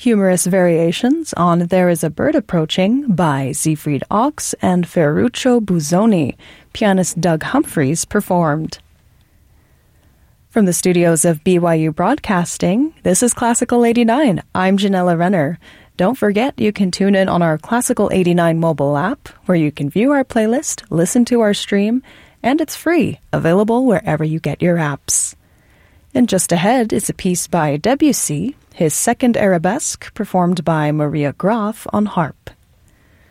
Humorous variations on There Is a Bird Approaching by Siegfried Ochs and Ferruccio Busoni. Pianist Doug Humphreys performed. From the studios of BYU Broadcasting, this is Classical 89. I'm Janella Renner. Don't forget you can tune in on our Classical 89 mobile app, where you can view our playlist, listen to our stream, and it's free, available wherever you get your apps. And just ahead is a piece by Debussy, his second arabesque, performed by Maria Graf on harp.